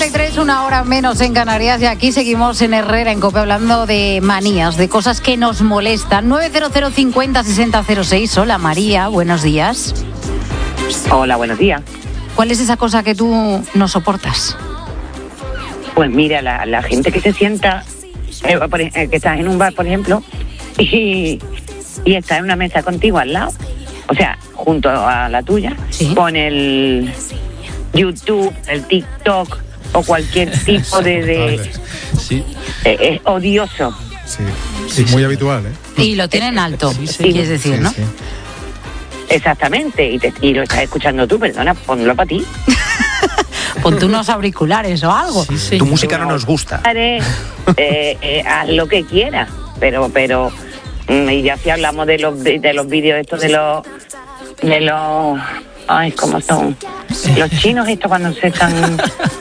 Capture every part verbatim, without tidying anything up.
cuarenta y tres, una hora menos en Canarias, y aquí seguimos en Herrera, en COPE, hablando de manías, de cosas que nos molestan. nueve cero cero cincuenta sesenta cero seis. Hola María, buenos días. Hola, buenos días. ¿Cuál es esa cosa que tú no soportas? Pues mira, la, la gente que se sienta, eh, por, eh, que estás en un bar, por ejemplo, y, y está en una mesa contigo al lado, o sea, junto a la tuya, ¿sí? Con el YouTube, el TikTok o cualquier tipo de... de sí. eh, es odioso. Sí, sí, muy habitual, ¿eh? Y lo tienen alto, sí, sí, quieres decir, sí, ¿no? Sí. Exactamente, y, te, y lo estás escuchando tú, perdona, ponlo para ti. Ponte unos auriculares o algo. Sí, sí. Tu música no nos gusta. Eh, eh, haz lo que quieras, pero, pero, y ya si hablamos de los de los vídeos estos de los, de los, ay, ¿cómo son? Los chinos estos cuando se están...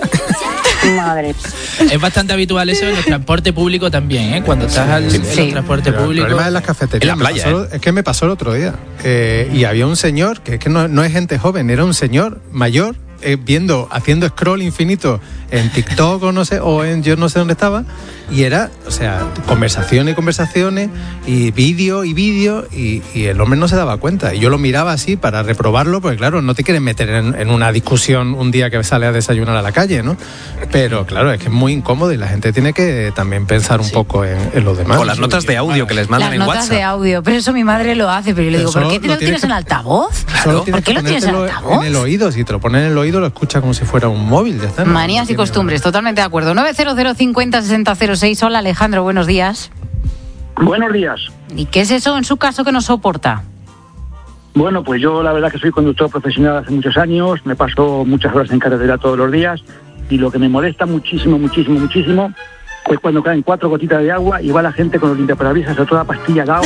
Madre. Es bastante habitual eso en el transporte público también, ¿eh? Cuando estás al, sí. en el transporte Pero público. El problema de las cafeterías, en la playa, pasó, ¿eh? es que me pasó el otro día. Eh, y había un señor, que es que no, no es gente joven, era un señor mayor, eh, viendo, haciendo scroll infinito en TikTok o no sé, o en yo no sé dónde estaba, y era, o sea, conversaciones y conversaciones, y vídeo y vídeo, y, y el hombre no se daba cuenta. Y yo lo miraba así para reprobarlo, porque claro, no te quieres meter en, en una discusión un día que sale a desayunar a la calle, ¿no? Pero claro, es que es muy incómodo y la gente tiene que también pensar un sí. poco en, en los demás. O las notas de audio que les mandan las en WhatsApp. Las notas de audio, pero eso mi madre lo hace, pero yo le digo, ¿por qué te lo tienes que... en altavoz? Claro. ¿Por qué lo tienes en altavoz? En el oído, si te lo pones en el oído lo escuchas como si fuera un móvil, ya está. ¿no? Manías no y costumbres, totalmente de acuerdo. nueve cero cero cincuenta sesenta cero seis. Hola Alejandro, buenos días. Buenos días. ¿Y qué es eso en su caso que no soporta? Bueno, pues yo la verdad que soy conductor profesional hace muchos años, me paso muchas horas en carretera todos los días, y lo que me molesta muchísimo, muchísimo, muchísimo es cuando caen cuatro gotitas de agua y va la gente con los limpiaparabrisas a toda pastilla Gao.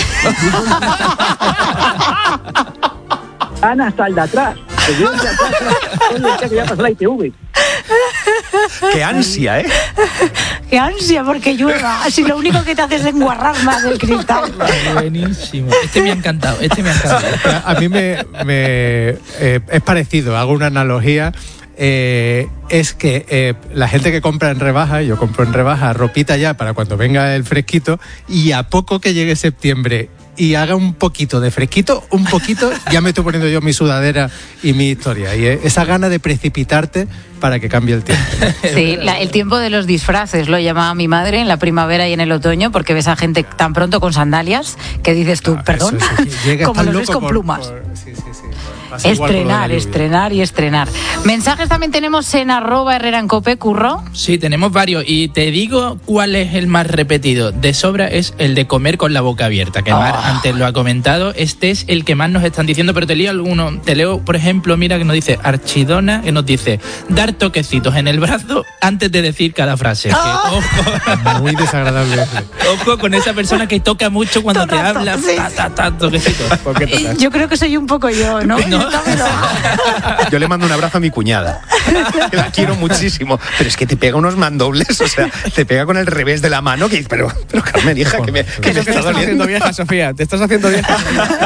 Van hasta el de atrás. Que yo el de atrás, que ya pasó la I T V. ¡Qué ansia, eh! ¡Qué ansia porque llueva! Si lo único que te hace es enguarrar más el cristal. Buenísimo. Este me ha encantado, este me ha encantado. A mí me, me eh, es parecido, hago una analogía. Eh, es que eh, la gente que compra en rebaja, yo compro en rebaja ropita ya para cuando venga el fresquito, y a poco que llegue septiembre y haga un poquito de fresquito, un poquito, ya me estoy poniendo yo mi sudadera y mi historia. Y esa gana de precipitarte para que cambie el tiempo. Sí, la, el tiempo de los disfraces lo llamaba mi madre en la primavera y en el otoño, porque ves a gente tan pronto con sandalias que dices tú, ah, perdón, como los ves con por, plumas. Por, sí, sí, sí. Estrenar, estrenar y estrenar. Mensajes también tenemos en arroba Herrera en Cope, Curro. Sí, tenemos varios, y te digo cuál es el más repetido. De sobra es el de comer con la boca abierta, que oh. Mar antes lo ha comentado. Este es el que más nos están diciendo, pero te leo alguno. Te leo, por ejemplo, mira que nos dice Archidona, que nos dice dar toquecitos en el brazo antes de decir cada frase. Oh. Que, ojo. Muy desagradable. Ojo con esa persona que toca mucho cuando te habla. Sí. Ta, ta, ta, toquecitos. ¿Por qué tocas? Yo creo que soy un poco yo, ¿no? ¿No? Yo le mando un abrazo a mi cuñada, que la quiero muchísimo, pero es que te pega unos mandobles, o sea, te pega con el revés de la mano, que pero, pero Carmen, hija, que me, que me te estás haciendo vieja, Sofía, te estás haciendo vieja.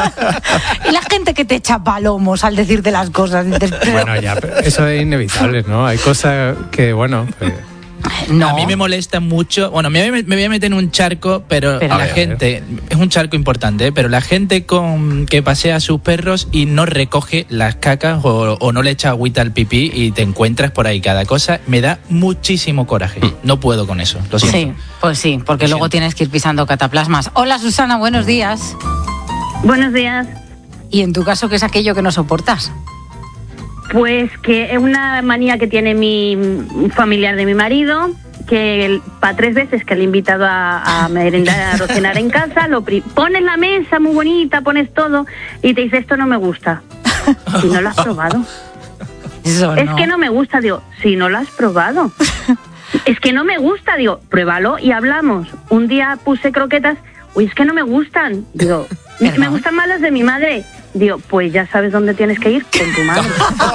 Y la gente que te echa palomos al decirte las cosas. Bueno, ya, pero eso es inevitable, ¿no? Hay cosas que, bueno... Pues... No. A mí me molesta mucho. Bueno, me, me voy a meter en un charco, pero, pero la ver, gente, es un charco importante, ¿eh? Pero la gente con que pasea a sus perros y no recoge las cacas o, o no le echa agüita al pipí y te encuentras por ahí cada cosa, me da muchísimo coraje. No puedo con eso, lo siento. Sí, pues sí, porque lo luego siento. Tienes que ir pisando cataplasmas. Hola Susana, buenos días. Buenos días. ¿Y en tu caso qué es aquello que no soportas? Pues que es una manía que tiene mi familiar de mi marido, que para tres veces que le he invitado a, a merendar, a cenar en casa, lo pri- pones la mesa muy bonita, pones todo y te dice esto no me gusta. Si no lo has probado. Eso es no. que no me gusta, digo, si no lo has probado. Es que no me gusta, digo, pruébalo y hablamos. Un día puse croquetas, uy, es que no me gustan. Digo, ¿Perdón? Me gustan más las de mi madre. Digo, pues ya sabes dónde tienes que ir, con tu madre.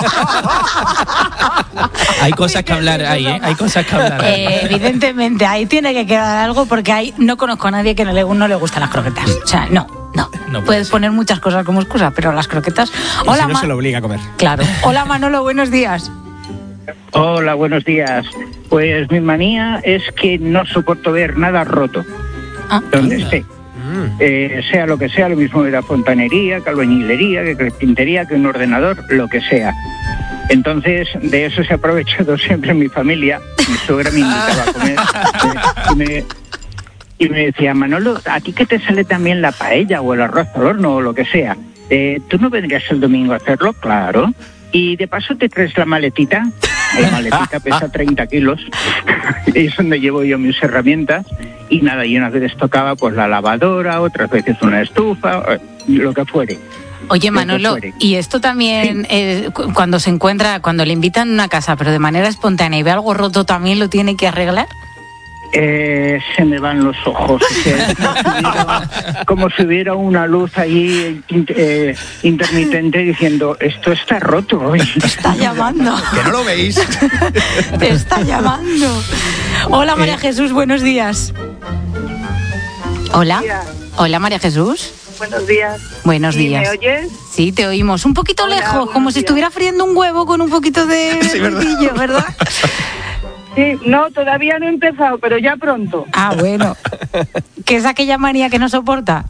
Hay cosas que hablar ahí, ¿eh? Hay cosas que hablar. Eh, evidentemente, ahí tiene que quedar algo, porque ahí no conozco a nadie que no le, no le gustan las croquetas. O sea, no, no. no puedes poner muchas cosas como excusa, pero las croquetas... Y Hola, si no Ma- se lo obliga a comer. Claro. Hola Manolo, buenos días. Hola, buenos días. Pues mi manía es que no soporto ver nada roto, ah, donde esté. Mm. Eh, sea lo que sea, lo mismo de la fontanería, que albañilería, que carpintería, que un ordenador, lo que sea. Entonces, de eso se ha aprovechado siempre mi familia. Mi suegra me invitaba a comer y me, y me decía, Manolo, ¿a ti que te sale también la paella o el arroz al horno o lo que sea? Eh, ¿Tú no vendrías el domingo a hacerlo? Claro. Y de paso te traes la maletita. La maletita pesa treinta kilos. Es donde llevo yo mis herramientas. Y nada, y unas veces tocaba pues la lavadora, otras veces una estufa, lo que fuere. Oye, Manolo, y esto también, sí. eh, cuando se encuentra, cuando le invitan a una casa, pero de manera espontánea y ve algo roto, ¿también lo tiene que arreglar? Eh, se me van los ojos. O sea, como, si hubiera, como si hubiera una luz ahí eh, intermitente diciendo, esto está roto hoy. Te está llamando. Que no lo veis. Te está llamando. Hola, María eh. Jesús, buenos días. Hola. Hola, María Jesús. Buenos días. Buenos días. ¿Me oyes? Sí, te oímos. Un poquito Hola, lejos, como días. Si estuviera friendo un huevo con un poquito de sí, brillo, ¿verdad? Sí, no, todavía no he empezado, pero ya pronto. Ah, bueno. ¿Qué es aquella manía que no soporta?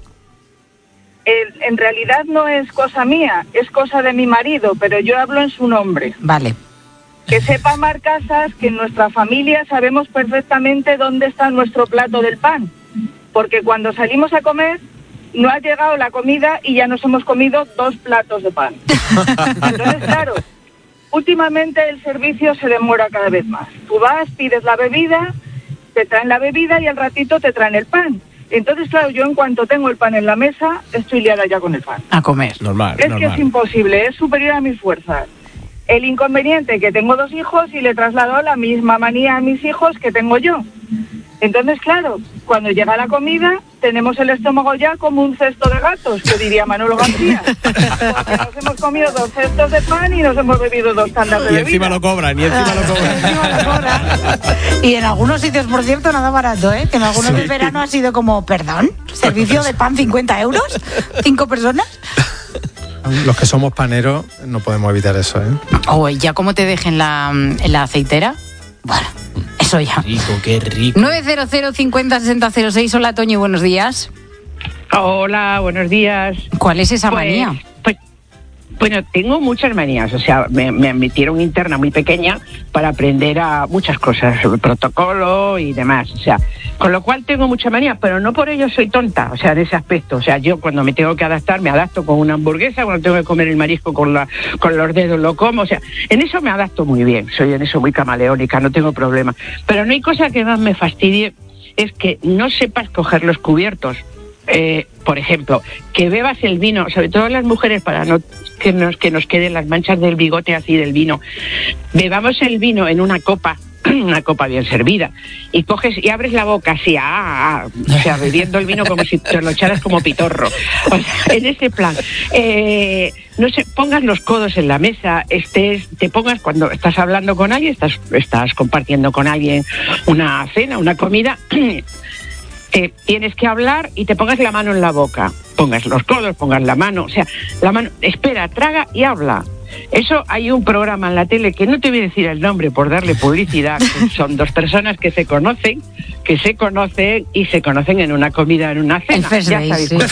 El, en realidad no es cosa mía, es cosa de mi marido, pero yo hablo en su nombre. Vale. Que sepa Mar Casas que en nuestra familia sabemos perfectamente dónde está nuestro plato del pan, porque cuando salimos a comer no ha llegado la comida y ya nos hemos comido dos platos de pan. Entonces, claro, últimamente el servicio se demora cada vez más. Tú vas, pides la bebida, te traen la bebida y al ratito te traen el pan. Entonces, claro, yo en cuanto tengo el pan en la mesa, estoy liada ya con el pan. A comer. Normal, Es normal. que es imposible, es superior a mis fuerzas. El inconveniente que tengo dos hijos y le traslado la misma manía a mis hijos que tengo yo. Entonces, claro, cuando llega la comida, tenemos el estómago ya como un cesto de gatos, que diría Manolo García. Porque nos hemos comido dos cestos de pan y nos hemos bebido dos tandas de y bebida. Encima lo cobran, y encima lo cobran. Y encima lo cobran. Y en algunos sitios, por cierto, nada barato, ¿eh? Que en algunos sí. del verano ha sido como, perdón, servicio de pan cincuenta euros, cinco personas. Los que somos paneros no podemos evitar eso, ¿eh? O ya como te dejen la, en la aceitera. Bueno, eso ya. Rico, qué rico. nueve cero cero cincuenta sesenta cero seis. Hola, Toño, buenos días. Hola, buenos días. ¿Cuál es esa pues, manía? Pues, bueno, tengo muchas manías. O sea, me, me metieron interna muy pequeña para aprender a muchas cosas, sobre protocolo y demás. O sea, con lo cual tengo mucha manía, pero no por ello soy tonta. O sea, en ese aspecto. O sea, yo cuando me tengo que adaptar, me adapto con una hamburguesa. Cuando tengo que comer el marisco con, la, con los dedos, lo como. O sea, en eso me adapto muy bien. Soy en eso muy camaleónica, no tengo problema. Pero no hay cosa que más me fastidie, es que no sepas coger los cubiertos. Eh, por ejemplo, que bebas el vino, sobre todo las mujeres, para no que nos, que nos queden las manchas del bigote así del vino. Bebamos el vino en una copa, una copa bien servida, y coges y abres la boca así, ah, ah, o sea, bebiendo el vino como si te lo echaras como pitorro. O sea, en ese plan. Eh, no sé, pongas los codos en la mesa, estés, te pongas cuando estás hablando con alguien, estás, estás compartiendo con alguien una cena, una comida. Eh, tienes que hablar y te pongas la mano en la boca, pongas los codos, pongas la mano, o sea, la mano, espera, traga y habla. Eso hay un programa en la tele que no te voy a decir el nombre por darle publicidad, que son dos personas que se conocen, que se conocen y se conocen en una comida, en una cena. El ya sabéis, sí.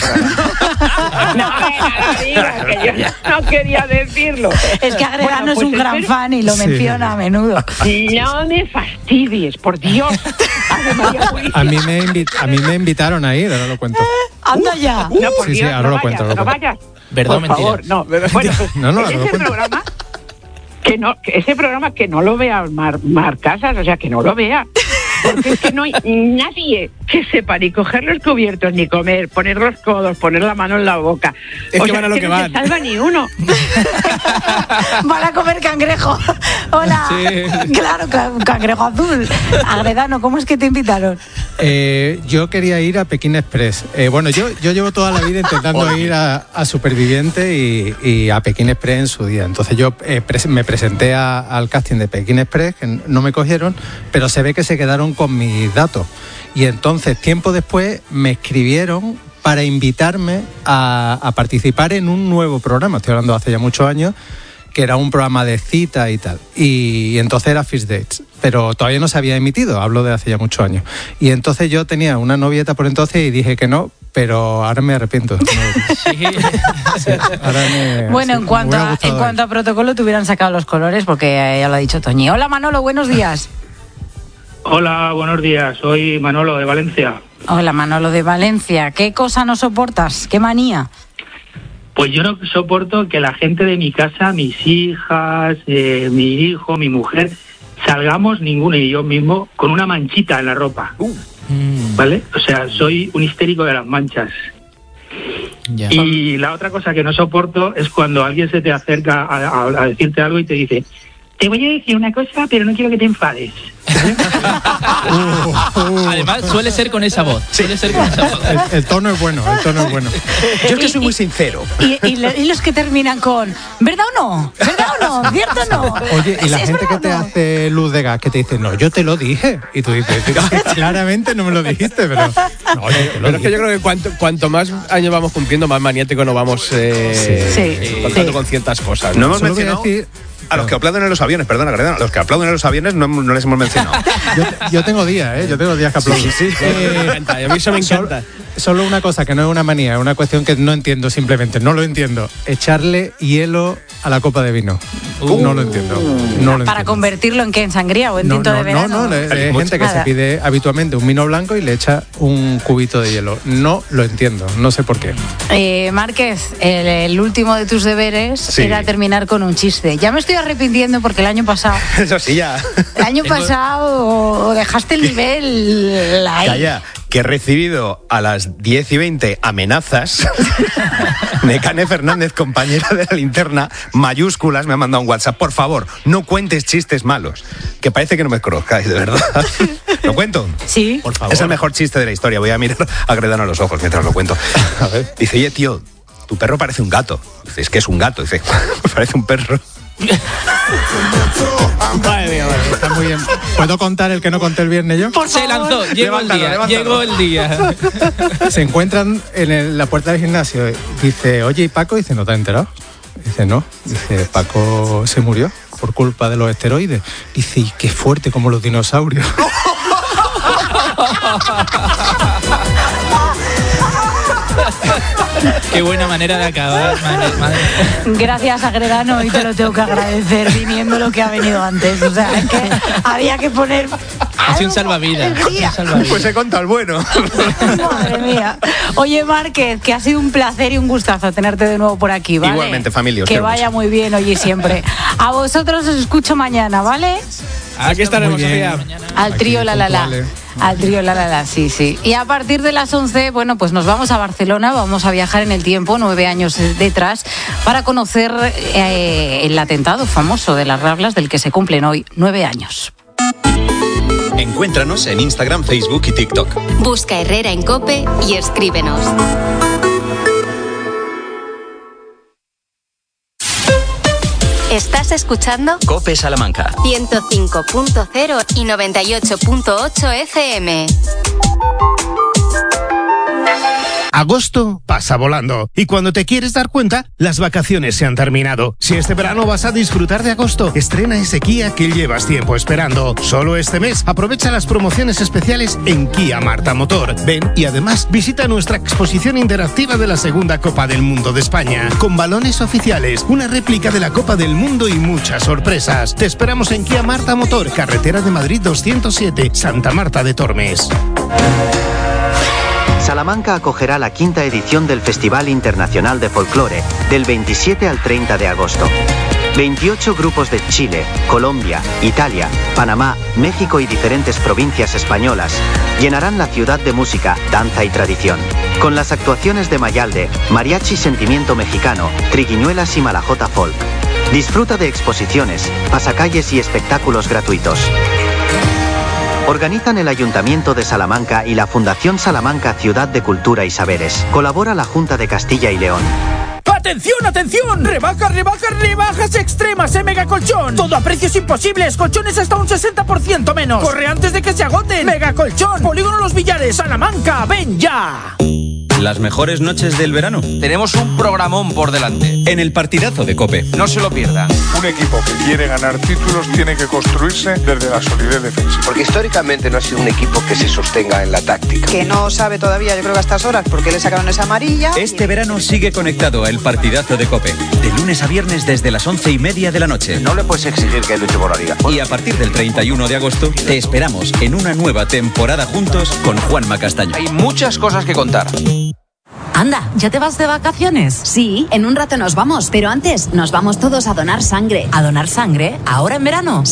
No, no digas, que yo no quería decirlo. Es que Agredano bueno, pues es un gran espero... fan y lo sí. menciona a menudo. No me fastidies, por Dios. A mí me, invi- a mí me invitaron a ir, ahora lo cuento. Anda ya. No, por sí, Dios, sí, ahora no lo vayas, cuento. Lo no cuento. vayas. Verdad, por mentira. favor, no. Bueno, no, no, ese no programa que no, que ese programa que no lo vea Mar, Mar Casas, o sea, que no lo vea. Porque es que no hay nadie que sepa ni coger los cubiertos, ni comer, poner los codos, poner la mano en la boca. Es o que sea, van a lo que, que no van. se salva ni uno. Van a comer cangrejo. Hola. Sí. Claro, can- cangrejo azul. Agredano, ¿cómo es que te invitaron? Eh, yo quería ir a Pekín Express. Eh, bueno, yo, yo llevo toda la vida intentando ir a, a Superviviente y, y a Pekín Express en su día. Entonces yo eh, pres- me presenté a, al casting de Pekín Express, que no me cogieron, pero se ve que se quedaron con mis datos. Y entonces, tiempo después, me escribieron para invitarme a, a participar en un nuevo programa. Estoy hablando de hace ya muchos años, que era un programa de cita y tal. Y, y entonces era First Dates, pero todavía no se había emitido, hablo de hace ya muchos años. Y entonces yo tenía una novieta por entonces y dije que no, pero ahora me arrepiento. Sí. Sí, ahora me, bueno, sí, en, cuanto a, en cuanto a protocolo te hubieran sacado los colores porque ya lo ha dicho Toñi. Hola Manolo, buenos días. Hola, buenos días. Soy Manolo de Valencia. Hola Manolo de Valencia. ¿Qué cosa no soportas? ¿Qué manía? Pues yo no soporto que la gente de mi casa, mis hijas, eh, mi hijo, mi mujer, salgamos, ninguno y yo mismo, con una manchita en la ropa. Uh. ¿Vale? O sea, soy un histérico de las manchas. Yeah. Y la otra cosa que no soporto es cuando alguien se te acerca a, a, a decirte algo y te dice: te voy a decir una cosa, pero no quiero que te enfades. uh, uh. Además, suele ser con esa voz. Suele ser con esa voz. El, el tono es bueno, el tono es bueno. Yo es que soy muy sincero. Y, y, y los que terminan con ¿verdad o no? ¿Verdad o no? ¿Cierto o no? Oye, y la ¿Es gente que te no? hace luz de gas, que te dice, no, yo te lo dije. Y tú dices, claramente no me lo dijiste, pero... No, oye, pero es que yo creo que cuanto, cuanto más años vamos cumpliendo, más maniático nos vamos eh, sí. eh, contando sí. con ciertas cosas. No, no hemos mencionado... Decir, A los que aplauden en los aviones, perdona, a los que aplauden en los aviones no, no les hemos mencionado. Yo, yo tengo días, ¿eh? Yo tengo días que aplauden. Sí, sí, eh, me encanta, a mí eso me encanta. Solo, solo una cosa que no es una manía, es una cuestión que no entiendo simplemente, no lo entiendo. Echarle hielo a la copa de vino. Uh, no lo entiendo. No lo ¿Para entiendo. convertirlo en qué? ¿En sangría o en no, tinto no, de verano? No, no, hay gente que Nada. se pide habitualmente un vino blanco y le echa un cubito de hielo. No lo entiendo, no sé por qué. Eh, Márquez, el, el último de tus deberes sí. era terminar con un chiste. Ya me estoy arrepintiendo porque el año pasado... Eso sí, ya. El año pasado dejaste el nivel ahí. Calla, que he recibido a las diez y veinte amenazas de Cane Fernández, compañera de la linterna, mayúsculas, me ha mandado un WhatsApp. Por favor, no cuentes chistes malos, que parece que no me conozcáis, de verdad. ¿Lo cuento? Sí. Por favor. Es el mejor chiste de la historia. Voy a mirar a Gredano a los ojos mientras lo cuento. A ver. Dice, oye, tío, tu perro parece un gato. Dice, es que es un gato. Dice, parece un perro. Madre mía, vale, está muy bien. ¿Puedo contar el que no conté el viernes yo? Por Se lanzó, llegó el día, levántalo. llegó el día. Se encuentran en el, la puerta del gimnasio. Dice, oye, ¿y Paco? Dice, ¿no te has enterado? Dice, no. Dice, Paco se murió por culpa de los esteroides. Dice, y qué fuerte como los dinosaurios. Qué buena manera de acabar, madre, madre. Gracias a Gredano y te lo tengo que agradecer viniendo lo que ha venido antes. O sea, es que había que poner... Ha sido un salvavidas. salvavidas. Pues he contado el bueno. Madre mía. Oye, Márquez, que ha sido un placer y un gustazo tenerte de nuevo por aquí, ¿vale? Igualmente, familia. Que vaya mucho. Muy bien hoy y siempre. A vosotros os escucho mañana, ¿vale? Aquí estaremos, Sofía. Al trío La La La. Al trío La La La, sí, sí. Y a partir de las once, bueno, pues nos vamos a Barcelona, vamos a viajar en el tiempo, nueve años detrás, para conocer eh, el atentado famoso de las Ramblas, del que se cumplen hoy nueve años. Encuéntranos en Instagram, Facebook y TikTok. Busca Herrera en COPE y escríbenos. ¿Estás escuchando? COPE Salamanca. ciento cinco punto cero y noventa y ocho punto ocho F M. Agosto pasa volando y cuando te quieres dar cuenta, las vacaciones se han terminado. Si este verano vas a disfrutar de agosto, estrena ese Kia que llevas tiempo esperando. Solo este mes aprovecha las promociones especiales en Kia Marta Motor. Ven y además visita nuestra exposición interactiva de la segunda Copa del Mundo de España, con balones oficiales, una réplica de la Copa del Mundo y muchas sorpresas. Te esperamos en Kia Marta Motor, carretera de Madrid doscientos siete, Santa Marta de Tormes. Salamanca acogerá la quinta edición del Festival Internacional de Folclore, del veintisiete al treinta de agosto. veintiocho grupos de Chile, Colombia, Italia, Panamá, México y diferentes provincias españolas llenarán la ciudad de música, danza y tradición. Con las actuaciones de Mayalde, Mariachi Sentimiento Mexicano, Triguiñuelas y Malajota Folk. Disfruta de exposiciones, pasacalles y espectáculos gratuitos. Organizan el Ayuntamiento de Salamanca y la Fundación Salamanca Ciudad de Cultura y Saberes. Colabora la Junta de Castilla y León. ¡Atención, atención! ¡Rebajas, rebajas, rebajas extremas en Megacolchón! Todo a precios imposibles, colchones hasta un sesenta por ciento menos. ¡Corre antes de que se agoten! ¡Megacolchón! Polígono Los Villares, Salamanca, ¡ven ya! Las mejores noches del verano. Tenemos un programón por delante. En el partidazo de COPE. No se lo pierdan. Un equipo que quiere ganar títulos tiene que construirse desde la solidez defensiva. Porque históricamente no ha sido un equipo que se sostenga en la táctica. Que no sabe todavía, yo creo que a estas horas, porque le sacaron esa amarilla. Este verano sigue conectado a el partidazo de COPE. De lunes a viernes desde las once y media de la noche. No le puedes exigir que luche por la liga. Y a partir del treinta y uno de agosto te esperamos en una nueva temporada juntos con Juanma Castaño. Hay muchas cosas que contar. Anda, ¿ya te vas de vacaciones? Sí, en un rato nos vamos, pero antes nos vamos todos a donar sangre. ¿A donar sangre? ¿Ahora en verano?